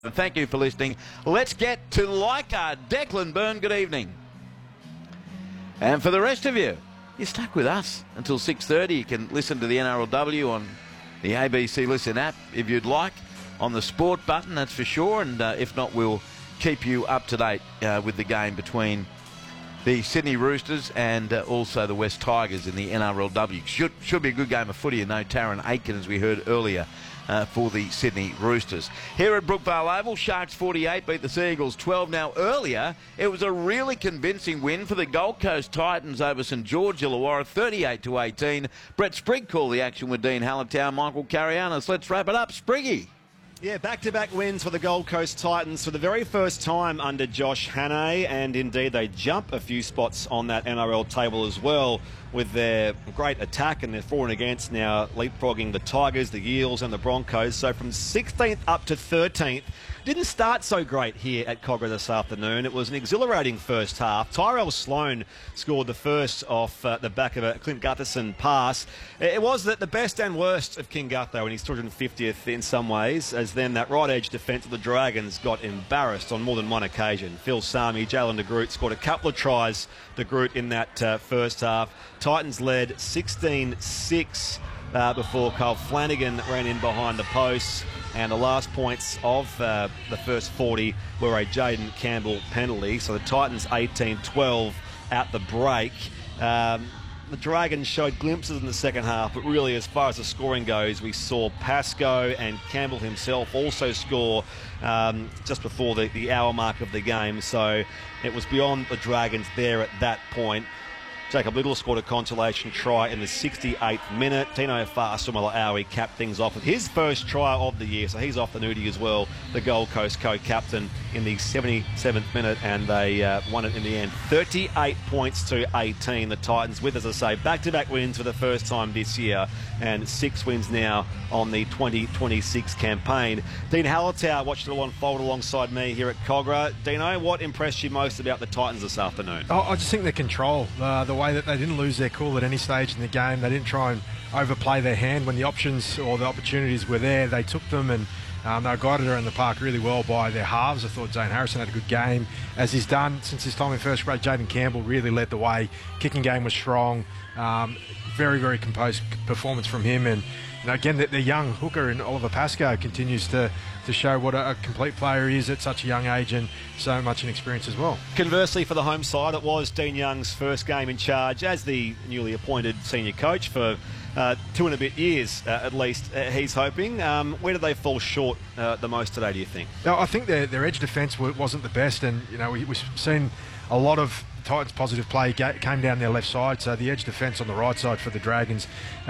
Thank you for listening. Let's get to Leichhardt. Declan Byrne, good evening. And for the rest of you, you're stuck with us until 6:30. You can listen to the NRLW on the ABC Listen app if you'd like, on the sport button, that's for sure. And if not, we'll keep you up to date with the game between the Sydney Roosters and also the West Tigers in the NRLW. Should be a good game of footy, and no Taryn Aitken, as we heard earlier, for the Sydney Roosters. Here at Brookvale Oval, Sharks 48 beat the Seagulls 12. Now, earlier, it was a really convincing win for the Gold Coast Titans over St George Illawarra, 38-18. Brett Sprigg called the action with Dean Hallertau, Michael Carianis. Let's wrap it up. Spriggy. Yeah, back-to-back wins for the Gold Coast Titans for the very first time under Josh Hannay, and indeed they jump a few spots on that NRL table as well with their great attack, and they're for and against now leapfrogging the Tigers, the Eels and the Broncos. So from 16th up to 13th. Didn't start so great here at Cogra this afternoon. It was an exhilarating first half. Tyrell Sloan scored the first off the back of a Clint Gutherson pass. It was the best and worst of King Gutho in his 250th in some ways, as then that right edge defence of the Dragons got embarrassed on more than one occasion. Phil Sami, Jalen de Groot scored a couple of tries, de Groot, in that first half. Titans led 16-6 before Carl Flanagan ran in behind the posts. And the last points of the first 40 were a Jaden Campbell penalty. So the Titans 18-12 at the break. The Dragons showed glimpses in the second half, but really as far as the scoring goes, we saw Pascoe and Campbell himself also score just before the hour mark of the game. So it was beyond the Dragons there at that point. Jacob Little scored a consolation try in the 68th minute. Tino Fa'asuamaleaui capped things off with his first try of the year, so he's off the nudie as well, the Gold Coast co-captain, in the 77th minute, and they won it in the end. 38 points to 18, the Titans, with, as I say, back-to-back wins for the first time this year, and 6 wins now on the 2026 campaign. Dean Hallertau watched it all unfold alongside me here at Cogra. Dino, what impressed you most about the Titans this afternoon? I just think their control, the way that they didn't lose their cool at any stage in the game. They didn't try and overplay their hand when the options or the opportunities were there. They took them, and they were guided around the park really well by their halves. I thought Zane Harrison had a good game, as he's done since his time in first grade. Jaden Campbell really led the way. Kicking game was strong. Very, very composed performance from him. And again, the young hooker in Oliver Pascoe continues to show what a complete player he is at such a young age, and so much in experience as well. Conversely, for the home side, it was Dean Young's first game in charge as the newly appointed senior coach for 2 and a bit years, at least, he's hoping. Where did they fall short the most today, do you think? I think their edge defence wasn't the best, and we've seen a lot of Titans' positive play came down their left side, so the edge defence on the right side for the Dragons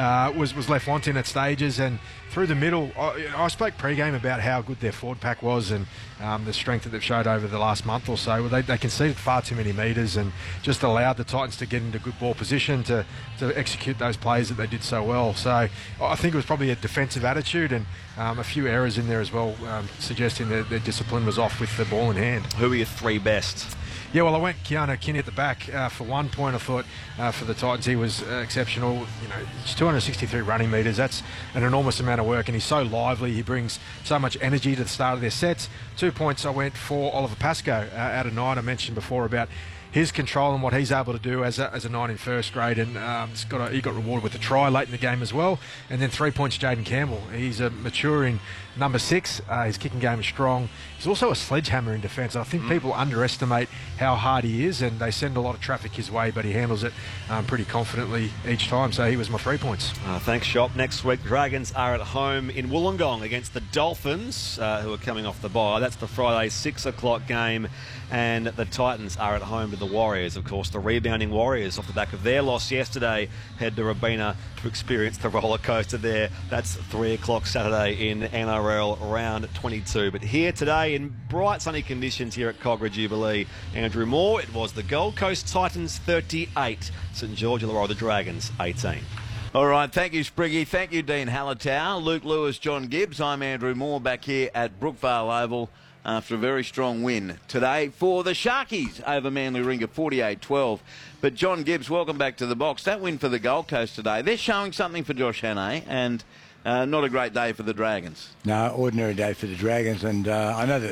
was left wanting at stages. And through the middle, I spoke pre-game about how good their forward pack was, and the strength that they've showed over the last month or so. They conceded far too many metres and just allowed the Titans to get into good ball position to execute those plays that they did so well. So I think it was probably a defensive attitude, and a few errors in there as well, suggesting that their discipline was off with the ball in hand. Who are your 3 best? Yeah, well, I went Keanu Kinney at the back for 1 point. I thought for the Titans he was exceptional. It's 263 running metres. That's an enormous amount of work, and he's so lively. He brings so much energy to the start of their sets. 2 points I went for Oliver Pascoe out of 9. I mentioned before about his control and what he's able to do as a 9 in first grade, and he got rewarded with a try late in the game as well. And then 3 points, Jaden Campbell. He's a maturing number 6. His kicking game is strong. He's also a sledgehammer in defence. I think people underestimate how hard he is, and they send a lot of traffic his way, but he handles it pretty confidently each time. So he was my 3 points. Thanks, Shop. Next week, Dragons are at home in Wollongong against the Dolphins, who are coming off the bye. That's the Friday 6 o'clock game. And the Titans are at home to the Warriors. Of course, the rebounding Warriors, off the back of their loss yesterday, head to Robina to experience the roller coaster there. That's 3 o'clock Saturday in NRL round 22. But here today in bright sunny conditions here at Cogra Jubilee, Andrew Moore, it was the Gold Coast Titans 38, St George Illawarra the Dragons 18. All right, thank you, Spriggy. Thank you, Dean Hallertau. Luke Lewis, John Gibbs. I'm Andrew Moore, back here at Brookvale Oval after a very strong win today for the Sharkies over Manly Ringer, 48-12. But John Gibbs, welcome back to the box. That win for the Gold Coast today, they're showing something for Josh Hannay, and not a great day for the Dragons. No, ordinary day for the Dragons, and I know that